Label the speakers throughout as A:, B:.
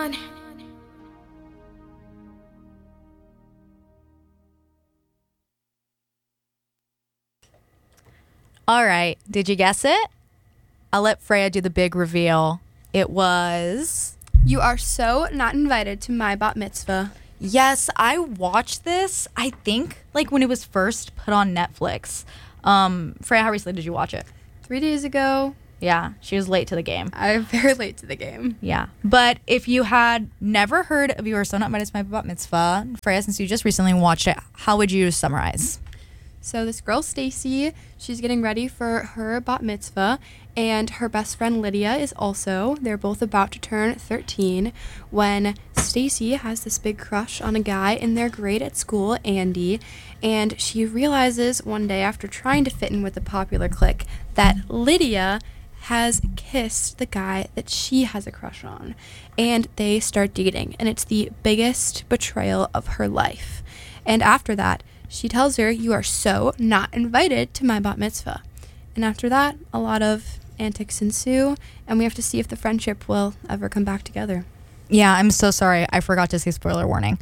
A: All right. Did you guess it? I'll let Freya do the big reveal. It was...
B: You are so not invited to my bat mitzvah.
A: Yes, I watched this, I think, like when it was first put on Netflix. Freya, how recently did you watch it?
B: 3 days ago.
A: Yeah, she was late to the game.
B: I'm very late to the game.
A: Yeah. But if you had never heard of You Are So Not Invited to My Bat Mitzvah, Freya, since you just recently watched it, how would you summarize?
B: So this girl, Stacy, she's getting ready for her bat mitzvah, and her best friend, Lydia, is also. They're both about to turn 13 when Stacy has this big crush on a guy in their grade at school, Andy, and she realizes one day after trying to fit in with the popular clique that Lydia has kissed the guy that she has a crush on, and they start dating, and it's the biggest betrayal of her life. And after that, she tells her, you are so not invited to my bat mitzvah. And after that, a lot of antics ensue, and we have to see if the friendship will ever come back together.
A: Yeah, I'm so sorry. I forgot to say spoiler warning.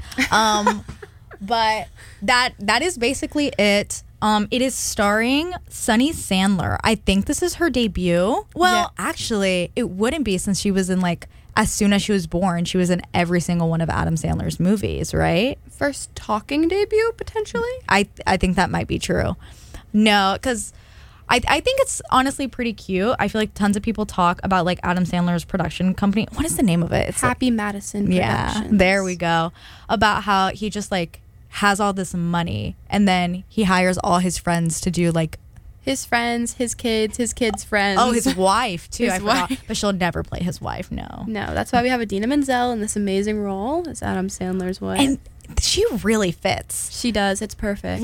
A: But that is basically it. It is starring Sunny Sandler. I think this is her debut. Well, actually, it wouldn't be since she was in as soon as she was born, she was in every single one of Adam Sandler's movies, right?
B: First talking debut, potentially?
A: I think that might be true. No, because I think it's honestly pretty cute. I feel like tons of people talk about Adam Sandler's production company. What is the name of it? It's
B: Happy Madison Productions.
A: Yeah, there we go. About how he just has all this money and then he hires all his friends to do
B: his friends, his kids' friends.
A: Oh, his wife too.
B: His
A: I forgot.
B: wife.
A: But she'll never play his wife. No,
B: that's why we have Idina Menzel in this amazing role as Adam Sandler's wife.
A: And she really fits.
B: She does. It's perfect.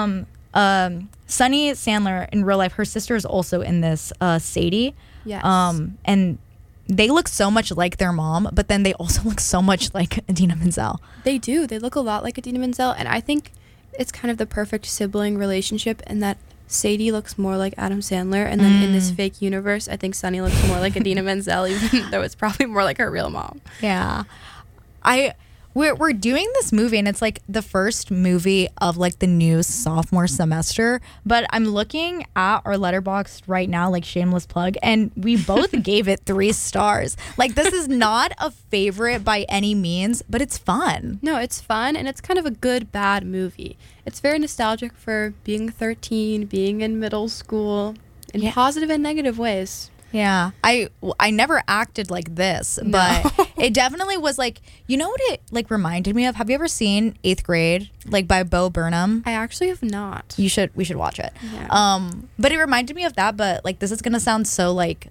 A: Sunny Sandler in real life, her sister is also in this, Sadie.
B: Yes.
A: And they look so much like their mom, but then they also look so much like Idina Menzel.
B: They do. They look a lot like Idina Menzel, and I think it's kind of the perfect sibling relationship in that Sadie looks more like Adam Sandler, and then in this fake universe, I think Sunny looks more like Idina Menzel, even though it's probably more like her real mom.
A: Yeah. We're doing this movie, and it's the first movie of the new sophomore semester, but I'm looking at our Letterboxd right now, shameless plug, and we both gave it 3 stars. This is not a favorite by any means, but it's fun.
B: No, it's fun, and it's kind of a good, bad movie. It's very nostalgic for being 13, being in middle school, in positive and negative ways.
A: Yeah, I never acted like this, but it definitely was you know what it reminded me of? Have you ever seen 8th Grade by Bo Burnham?
B: I actually have not.
A: We should watch it.
B: Yeah.
A: But it reminded me of that, but this is gonna sound so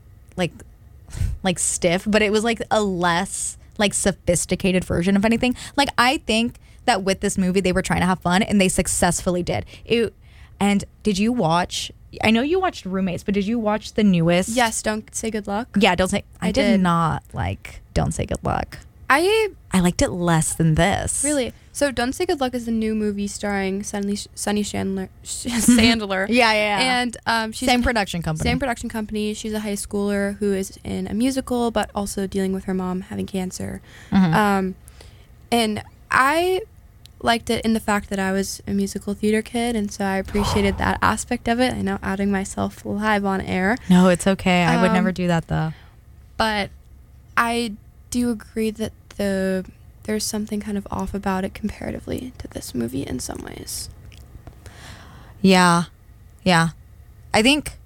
A: stiff, but it was a less sophisticated version of anything. I think that with this movie they were trying to have fun, and they successfully did. And did you watch? I know you watched Roommates, but did you watch the newest?
B: Yes, Don't Say Good Luck.
A: Yeah, Don't Say. I did
B: did
A: not like Don't Say Good Luck.
B: I
A: liked it less than this.
B: Really? So Don't Say Good Luck is the new movie starring Sunny Sandler.
A: Yeah.
B: And she's
A: same production company.
B: She's a high schooler who is in a musical, but also dealing with her mom having cancer.
A: Mm-hmm.
B: And I liked it in the fact that I was a musical theater kid, and so I appreciated that aspect of it. I know, outing myself live on air.
A: No, it's okay. I would never do that though.
B: But I do agree that there's something kind of off about it comparatively to this movie in some ways.
A: Yeah. I think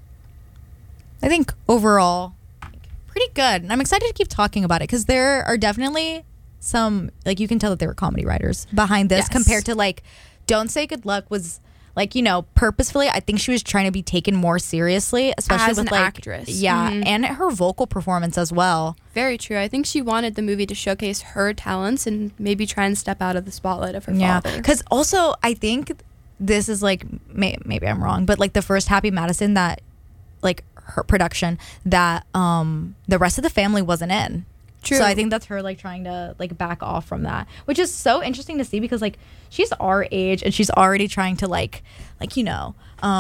A: overall pretty good, and I'm excited to keep talking about it because there are definitely some you can tell that they were comedy writers behind this. Yes. Compared to Don't Say Good Luck was purposefully, I think she was trying to be taken more seriously, especially
B: as
A: with
B: an actress.
A: Yeah, and her vocal performance as well.
B: Very true. I think she wanted the movie to showcase her talents and maybe try and step out of the spotlight of her father.
A: Because also I think this is maybe I'm wrong, but the first Happy Madison that her production that the rest of the family wasn't in.
B: True.
A: So I think that's her trying to back off from that, which is so interesting to see because she's our age and she's already trying to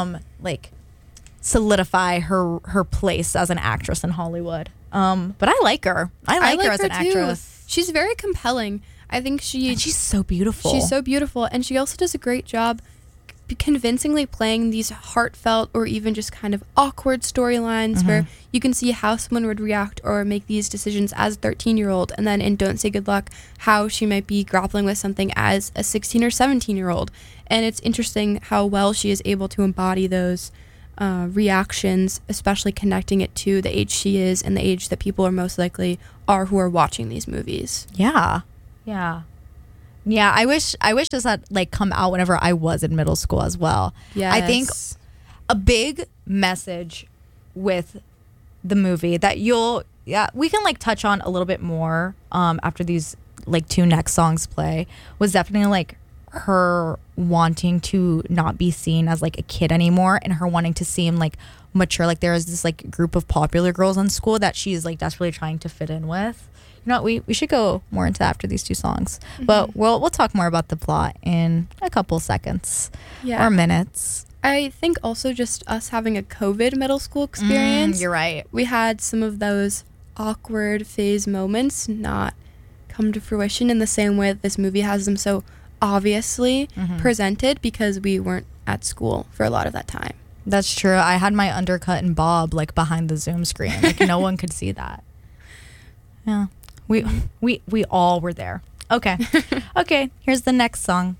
A: solidify her place as an actress in Hollywood. But I like her. I like her as an actress.
B: She's very compelling. I think
A: And she's so beautiful.
B: she's so beautiful, and she also does a great job convincingly playing these heartfelt or even just kind of awkward storylines where you can see how someone would react or make these decisions as a 13-year-old, and then in Don't Say Good Luck, how she might be grappling with something as a 16 or 17-year-old. And it's interesting how well she is able to embody those reactions, especially connecting it to the age she is and the age that people are most likely are who are watching these movies.
A: Yeah. I wish this had like come out whenever I was in middle school as well.
B: Yes.
A: I think a big message with the movie that we can like touch on a little bit more after these like 2 next songs play was definitely like her wanting to not be seen as like a kid anymore, and her wanting to seem like mature. Like there is this like group of popular girls in school that she's like desperately trying to fit in with. You know what, we should go more into that after these 2 songs. But we'll talk more about the plot in a couple seconds or minutes.
B: I think also just us having a COVID middle school experience.
A: You're right.
B: We had some of those awkward phase moments not come to fruition in the same way that this movie has them so obviously presented, because we weren't at school for a lot of that time.
A: That's true. I had my undercut and bob like behind the Zoom screen. Like no one could see that. Yeah. We all were there. Okay. Okay, here's the next song.